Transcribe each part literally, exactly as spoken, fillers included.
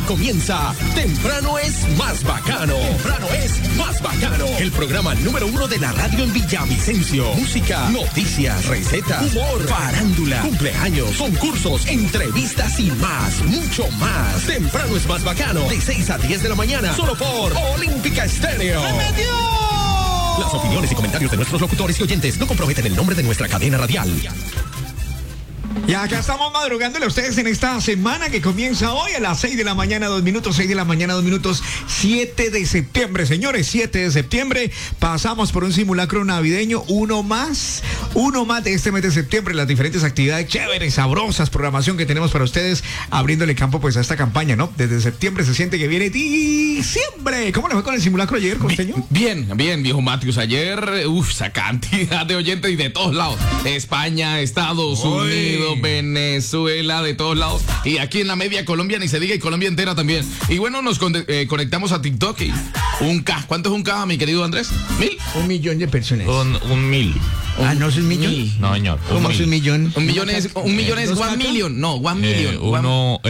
comienza Temprano es más bacano. Temprano es más bacano. El programa número uno de la radio en Villavicencio. Música, noticias, recetas, humor, farándula, cumpleaños, concursos, entrevistas y más, mucho más. Temprano es más bacano. De seis a diez de la mañana. Solo por Olímpica Estéreo. ¡Se metió! Las opiniones y comentarios de nuestros locutores y oyentes no comprometen el nombre de nuestra cadena radial. Y acá estamos madrugándole a ustedes en esta semana que comienza hoy a las seis de la mañana, dos minutos, seis de la mañana, dos minutos, siete de septiembre, señores, siete de septiembre. Pasamos por un simulacro navideño, uno más, uno más de este mes de septiembre, las diferentes actividades chéveres, sabrosas, programación que tenemos para ustedes, abriéndole campo pues a esta campaña, ¿no? Desde septiembre se siente que viene diciembre. ¿Cómo le fue con el simulacro ayer, costeño? Bien, bien, viejo Matius, ayer, uff, esa cantidad de oyentes y de todos lados, España, Estados Uy. Unidos, Venezuela, de todos lados. Y aquí en la media Colombia ni se diga, y Colombia entera también. Y bueno, nos con, eh, conectamos a TikTok y un K. ¿Cuánto es un K, mi querido Andrés? ¿Mil? Un millón de personas. Un, un mil. Ah, ¿no es un millón? Mil. No, señor. ¿Cómo es un millón? Un millón es, un millón es one million. No, one million. Eh, uno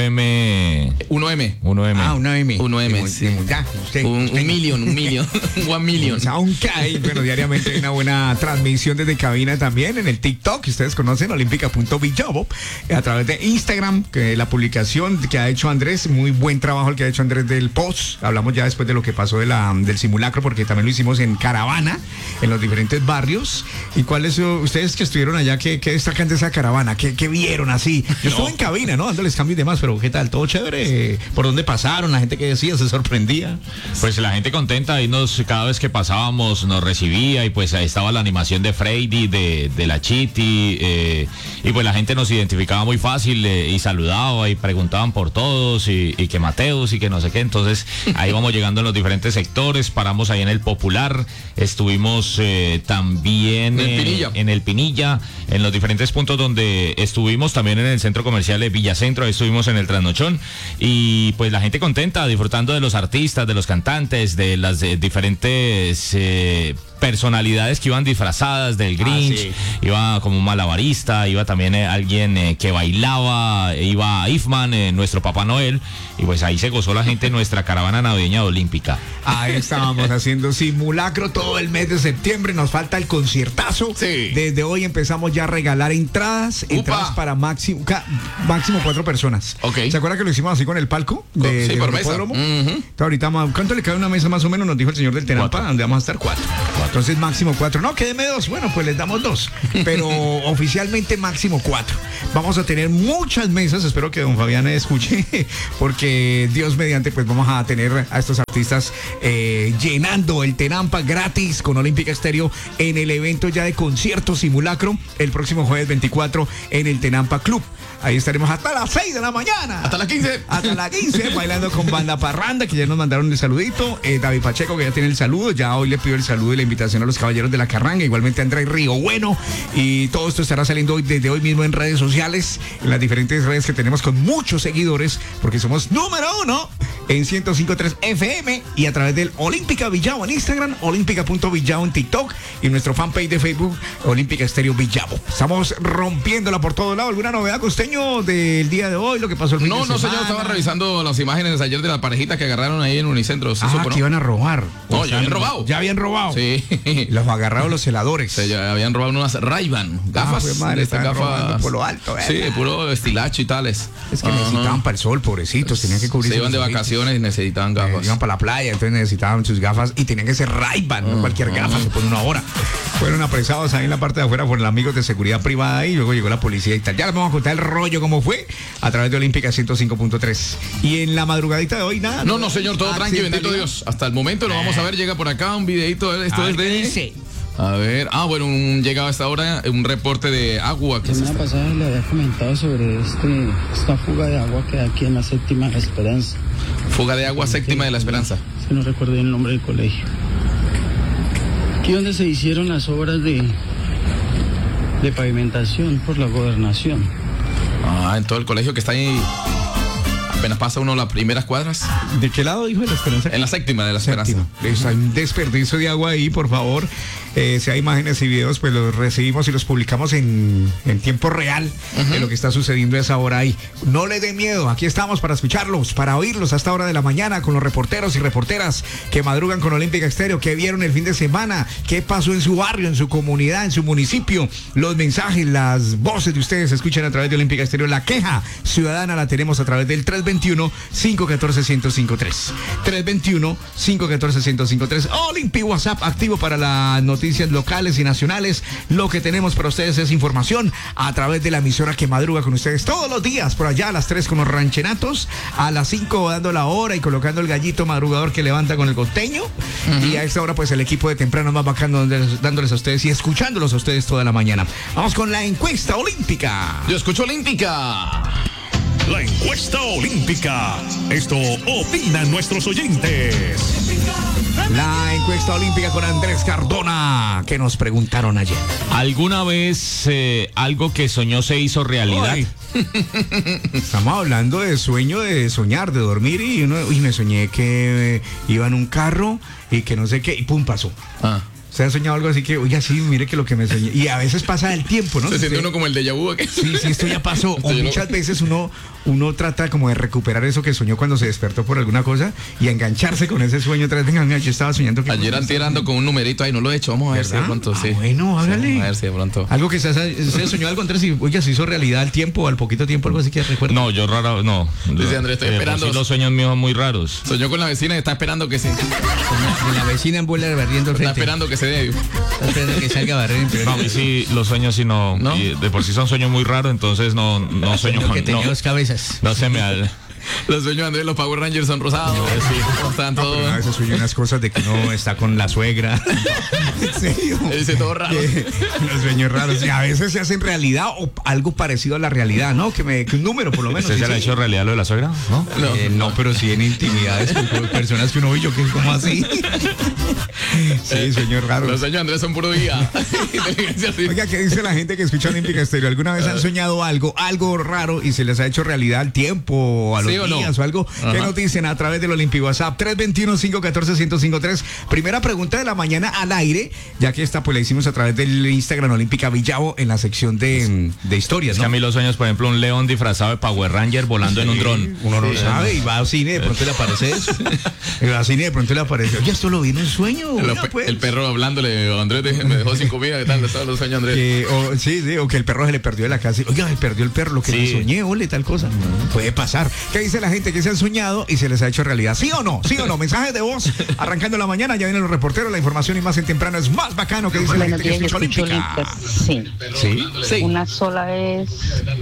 M. Uno M. Uno M. Ah, uno M. Uno M, de, sí. de, ya, usted, un, usted. un million, un million. One million. O sea, un K. Bueno, diariamente hay una buena transmisión desde cabina también en el TikTok, que ustedes conocen, olímpica punto villavo, a través de Instagram, que la publicación que ha hecho Andrés, muy buen trabajo el que ha hecho Andrés del post. Hablamos ya después de lo que pasó de la, del simulacro, porque también lo hicimos en caravana, en los diferentes barrios. ¿Y cuáles ustedes que estuvieron allá, qué, qué destacan de esa caravana? ¿Qué, qué vieron así? Yo no. estuve en cabina, ¿no? Dándoles cambios y demás, pero ¿qué tal? ¿Todo chévere? ¿Por dónde pasaron? ¿La gente que decía? ¿Se sorprendía? Pues la gente contenta, ahí nos, cada vez que pasábamos nos recibía, y pues ahí estaba la animación de Freddy, de, de la Chiti, eh, y pues la gente nos identificaba muy fácil eh, y saludaba y preguntaban por todos, y, y que Mateus y que no sé qué. Entonces ahí vamos llegando en los diferentes sectores, paramos ahí en el Popular, estuvimos eh, también en el eh, Pinilla. en el Pinilla, en los diferentes puntos donde estuvimos, también en el centro comercial de Villacentro, ahí estuvimos en el Trasnochón, y pues la gente contenta, disfrutando de los artistas, de los cantantes, de las de diferentes eh, personalidades que iban disfrazadas del Grinch. Ah, sí. Iba como un malabarista, iba también eh, alguien eh, que bailaba, iba Ifman, eh, nuestro Papá Noel, y pues ahí se gozó la gente en nuestra caravana navideña olímpica. Ahí estábamos haciendo simulacro todo el mes de septiembre, nos falta el conciertazo. Sí. Desde hoy empezamos ya a regalar entradas, Upa. entradas para máximo, ca, máximo cuatro personas. Okay. ¿Se acuerda que lo hicimos así con el palco? De, sí, de por mesa. hipódromo? Uh-huh. Ahorita, ¿cuánto le cabe una mesa más o menos? Nos dijo el señor del Tenampa, donde vamos a estar cuatro. cuatro. Entonces máximo cuatro. No, quédeme dos. Bueno, pues les damos dos. Pero oficialmente máximo cuatro. Vamos a tener muchas mesas. Espero que don Fabián escuche, porque Dios mediante, pues vamos a tener a estos artistas eh, llenando el Tenampa gratis con Olímpica Estéreo en el evento ya de concierto simulacro el próximo jueves veinticuatro en el Tenampa Club. Ahí estaremos hasta las seis de la mañana. Hasta las quince. Hasta las quince, bailando con Banda Parranda, que ya nos mandaron el saludito. Eh, David Pacheco, que ya tiene el saludo. Ya hoy le pido el saludo y la invitación a los caballeros de la Carranga. Igualmente Andrés Río Bueno. Y todo esto estará saliendo hoy, desde hoy mismo en redes sociales, en las diferentes redes que tenemos con muchos seguidores, porque somos número uno en ciento cinco punto tres F M y a través del Olímpica Villavo en Instagram, olímpica punto villavo en TikTok y nuestro fanpage de Facebook, Olímpica Estéreo Villavo. Estamos rompiéndola por todo lado. ¿Alguna novedad, costeño, del día de hoy? Lo que pasó el fin No, de no, semana. señor, estaba revisando las imágenes ayer de la parejita que agarraron ahí en Unicentro. ¿Sí Ah, supo, que no? iban a robar. No, O ya sea, habían robado. Ya habían robado. Sí. Los agarraron los celadores. Se ya habían robado unas Ray-Ban, gafas. pues, madre, de estas estaban robando gafas. por lo alto, ¿verdad? Sí, puro estilacho y tales. Es que Ajá. necesitaban para el sol, pobrecitos, tenían que cubrirse. Se iban de los ojitos. vacaciones y necesitaban gafas. Eh, iban para la playa, entonces necesitaban sus gafas y tenían que ser Ray-Ban, no Uh-huh. cualquier gafa, se pone una hora. Fueron apresados ahí en la parte de afuera por los amigos de seguridad privada y luego llegó la policía y tal. Ya les vamos a contar el rollo cómo fue a través de Olímpica ciento cinco punto tres. Y en la madrugadita de hoy, nada. No, no, señor, todo tranqui, bendito Dios. Hasta el momento lo vamos a ver, llega por acá un videito, esto A es ver, ¿qué de... dice? A ver, ah, bueno, un, llegaba a esta hora un reporte de agua. La semana pasada le había comentado sobre este, esta fuga de agua que hay aquí en la Séptima de la Esperanza. Fuga de agua séptima de la Esperanza. Es que no recuerdo el nombre del colegio. Aquí donde se hicieron las obras de, de pavimentación por la gobernación. Ah, en todo el colegio que está ahí. Apenas pasa uno las primeras cuadras. ¿De qué lado dijo de la Esperanza? En la séptima de la Esperanza. Séptima. Hay un desperdicio de agua ahí, por favor. eh, si hay imágenes y videos, pues los recibimos y los publicamos en, en tiempo real uh-huh. de lo que está sucediendo a esa hora ahí. No le dé miedo, aquí estamos para escucharlos, para oírlos a esta hora de la mañana con los reporteros y reporteras que madrugan con Olímpica Estéreo, que vieron el fin de semana, qué pasó en su barrio, en su comunidad, en su municipio. Los mensajes, las voces de ustedes se escuchan a través de Olímpica Estéreo. La queja ciudadana la tenemos a través del tres dos uno, cinco uno cuatro, uno cero cinco tres. tres dos uno, cinco uno cuatro, uno cero cinco tres. Olimpi WhatsApp activo para las noticias locales y nacionales. Lo que tenemos para ustedes es información a través de la emisora que madruga con ustedes todos los días, por allá a las tres con los ranchenatos, a las cinco dando la hora y colocando el gallito madrugador que levanta con el costeño. Uh-huh. Y a esta hora pues el equipo de temprano más bacano dándoles a ustedes y escuchándolos a ustedes toda la mañana. Vamos con la encuesta olímpica. Yo escucho Olímpica. La encuesta olímpica. Esto opinan nuestros oyentes. La encuesta olímpica con Andrés Cardona, que nos preguntaron ayer. ¿Alguna vez eh, algo que soñó se hizo realidad? Ay. Estamos hablando de sueño, de soñar, de dormir y uno, uy, me soñé que eh, iba en un carro y que no sé qué y pum, pasó. Ah. ¿Se han soñado algo así que, oye, sí, mire que lo que me soñé? Y a veces pasa el tiempo, ¿no? Se siente uno como el déjà vu. Sí, sí, esto ya pasó. O muchas veces uno, uno trata como de recuperar eso que soñó cuando se despertó por alguna cosa y a engancharse con ese sueño otra vez. Venga, venga, yo estaba soñando que... Ayer antier ando con un numerito ahí, no lo he hecho. Vamos a ver ¿verdad? Si de pronto, sí. Ah, bueno, hágale. Sí, a ver si de pronto. Algo que se, se soñó algo, Andrés, y oye, se hizo realidad al tiempo, al poquito tiempo, algo así que recuerda. No, yo raro, no. Dice Andrés, estoy eh, esperando. Sí, los sueños míos son muy raros. Soñó con la vecina y está esperando que se... Con la, la vecina en bola barriendo el frente. Está esperando que se dé. Que salga a barrer. No, y sí, los sueños sí no, ¿no? Y de por sí son sueños muy raros, entonces no, no sueño con... que tenía no, dos cabezas. No se me... Al... Los sueños de Andrés, los Power Rangers son rosados. No, sí. Están no, todo... A veces sueño unas cosas de que uno está con la suegra. ¿En serio? Dice todo raro. Que, los sueños raros. Y a veces se hacen realidad o algo parecido a la realidad, ¿no? Que, me, que un número por lo menos. ¿Usted sí, se le ha sí. hecho realidad lo de la suegra? No, no, eh, no pero sí en intimidades con personas que uno oye, que es como así. Sí, sueños raros. Los sueños de Andrés son puro guía. Oiga, ¿qué dice la gente que escucha Olímpica Estéreo? ¿Alguna vez han soñado algo, algo raro y se les ha hecho realidad al tiempo, a los ¿sí o días no? o algo? Ajá. ¿Qué nos dicen a través del Olímpico WhatsApp? tres dos uno, cinco uno cuatro, uno cero cinco tres. Primera pregunta de la mañana al aire, ya que esta pues la hicimos a través del Instagram Olímpica Villavo en la sección de, de historias, es ¿no? que a mí los sueños, por ejemplo, un león disfrazado de Power Ranger volando sí, en un dron. Uno no sí, sabe y va al cine y de pronto le aparece eso. Va al cine y de pronto le aparece. Oye, esto lo vi en un sueño. Oiga, pe- pues. El perro hablándole, Andrés me dejó sin comida, ¿qué tal? Todos los sueños, Andrés. Que, o, sí, sí, o que el perro se le perdió de la casa. Oiga, me perdió el perro, lo que sí. me soñé, ole, tal cosa. Uh-huh. Puede pasar. ¿Qué dice la gente que se han soñado y se les ha hecho realidad? ¿Sí o no? ¿Sí o no? Mensajes de voz. Arrancando la mañana, ya vienen los reporteros, la información y más en temprano es más bacano que dice la gente que escucha Olímpica. Sí. Sí. Sí. Una sola vez.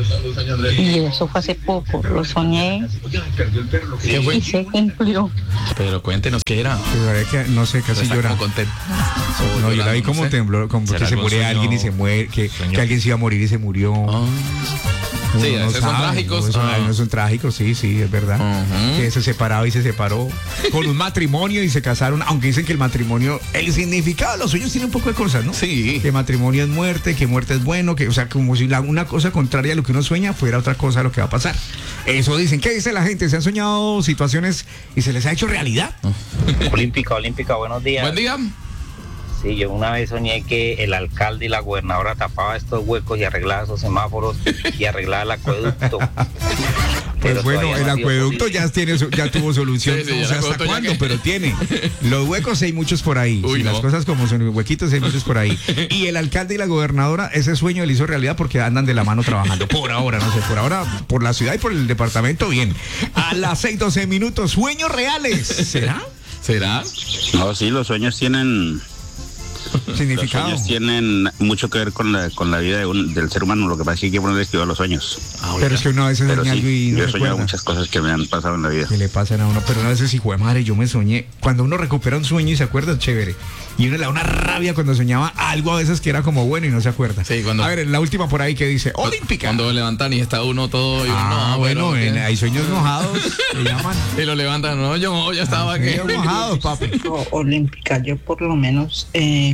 Y eso fue hace poco. Lo soñé. ¿Qué fue? Y se cumplió. Pero cuéntenos qué era. Que, no sé, casi llora. Oh, no, yo la vi como no sé. tembló, como que se muere sueño, alguien y se muere, que, que alguien se iba a morir y se murió. Oh. Sí, no esos son trágicos. No, esos ah. no son trágicos, sí, sí, es verdad. Uh-huh. Que se separaba y se separó con un matrimonio y se casaron, aunque dicen que el matrimonio, el significado de los sueños tiene un poco de cosas, ¿no? Sí. Que matrimonio es muerte, que muerte es bueno, que, o sea, como si la, una cosa contraria a lo que uno sueña fuera otra cosa a lo que va a pasar. Eso dicen. ¿Qué dice la gente? ¿Se han soñado situaciones y se les ha hecho realidad? Olímpica, Olímpica, buenos días. Buen día. Sí, yo una vez soñé que el alcalde y la gobernadora tapaba estos huecos y arreglaba esos semáforos y arreglaba el acueducto. Pues bueno, el acueducto ya tiene su, ya tuvo solución, sí, sí, no sé hasta cuándo, que... pero tiene. Los huecos hay muchos por ahí. Uy, si no. Las cosas como son huequitos hay muchos por ahí. Y el alcalde y la gobernadora, ese sueño le hizo realidad porque andan de la mano trabajando. Por ahora, no sé, por ahora, por la ciudad y por el departamento, bien. A las seis doce minutos, sueños reales. ¿Será? ¿Será? No, sí, los sueños tienen... significado. Los sueños tienen mucho que ver con la, con la vida de un, del ser humano. Lo que pasa es que hay que ponerle escribir a los sueños. Ah, pero es que una vez pero soñé sí, algo y no yo he soñado recuerda. muchas cosas que me han pasado en la vida. Que le pasan a uno, pero una vez es hijo de madre, yo me soñé. Cuando uno recupera un sueño y se acuerda, es chévere. Y uno le da una rabia cuando soñaba algo a veces que era como bueno y no se acuerda. Sí, cuando... A ver, en la última por ahí que dice, Olímpica. Cuando levantan y está uno todo... Y ah, no, bueno, bueno en, hay sueños mojados, se llaman. Y lo levantan, no, yo ya estaba aquí. Sueños mojados, papi. Olímpica, yo por lo menos eh,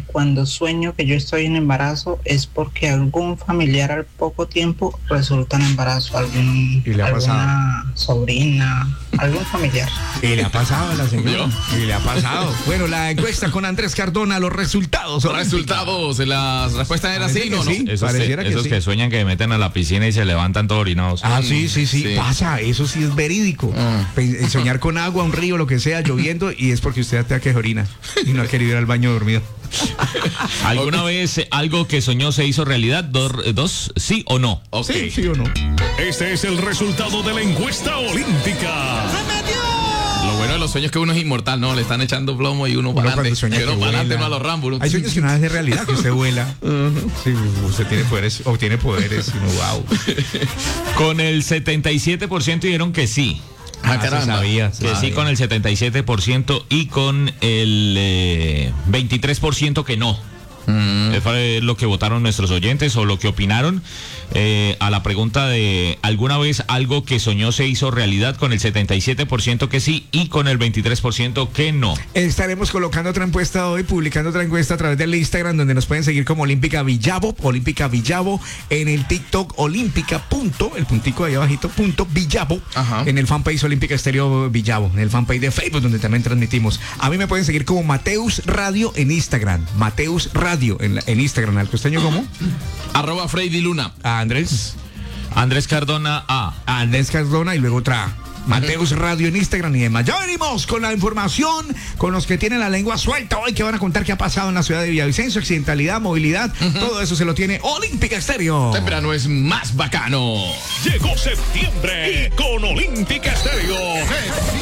eh, cuando sueño que yo estoy en embarazo es porque algún familiar al poco tiempo resulta en embarazo, algún, ¿Y le ha alguna sobrina, algún familiar. Y le ha pasado a la señora. Y le ha pasado. Bueno, la encuesta con Andrés Cardona, los resultados. Resultados, las respuestas eran Parece así, que ¿no? sí. ¿no? Esos, Pareciera que, que esos sí. que sueñan que meten a la piscina y se levantan todos orinados. Ah, sí, sí, sí, Sí. pasa, eso sí es verídico. Ah. Pe- Soñar con agua, un río, lo que sea, lloviendo, y es porque usted te ha que orina y no ha querido ir al baño dormido. ¿Alguna vez eh, algo que soñó se hizo realidad? Dos, eh, dos ¿sí o no? Ok. Sí, sí o no. Este es el resultado de la encuesta olímpica. Lo bueno de los sueños es que uno es inmortal, ¿no? Le están echando plomo y uno, Uno para cuando adelante. sueña Y uno que para adelante, vuela. no a los Rambo. Hay sueños que una vez de realidad, que usted vuela. Sí, usted tiene poderes, o tiene poderes, y uno, wow. Con el setenta y siete por ciento dijeron que sí. Ah, se caramba. sabía, Que se sí sabía. con el setenta y siete por ciento y con el eh, veintitrés por ciento que no. Mm. Eh, Fue lo que votaron nuestros oyentes o lo que opinaron eh, a la pregunta de ¿alguna vez algo que soñó se hizo realidad? Con el setenta y siete por ciento que sí y con el veintitrés por ciento que no. Estaremos colocando otra encuesta hoy, publicando otra encuesta a través del Instagram, donde nos pueden seguir como Olímpica Villavo, Olímpica Villavo, en el TikTok Olímpica punto, el puntico ahí abajito, punto Villavo, Ajá. en el fanpage Olímpica Estéreo Villavo, en el fanpage de Facebook, donde también transmitimos. A mí me pueden seguir como Mateus Radio en Instagram, Mateus Radio en, la- en Instagram, al costeño como Arroba Freddy Luna. a Andrés, Andrés Cardona A. a Andrés Cardona y luego otra. Mateus Radio en Instagram y demás. Ya venimos con la información, con los que tienen la lengua suelta hoy, que van a contar qué ha pasado en la ciudad de Villavicencio, accidentalidad, movilidad, todo eso se lo tiene Olímpica Estéreo. Temprano es más bacano. Llegó septiembre con Olímpica Estéreo.